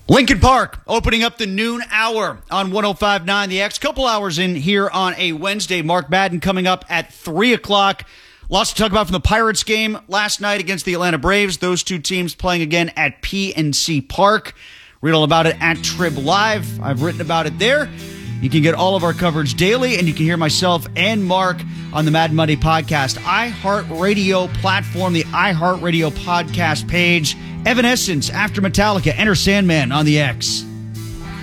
Lincoln Park opening up the noon hour on 105.9 The X. Couple hours in here on a Wednesday. Mark Madden coming up at 3 o'clock. Lots to talk about from the Pirates game last night against the Atlanta Braves. Those two teams playing again at PNC Park. Read all about it at Trib Live. I've written about it there. You can get all of our coverage daily, and you can hear myself and Mark on the Madden Monday podcast, iHeartRadio platform, the iHeartRadio podcast page. Evanescence after Metallica, Enter Sandman on the X.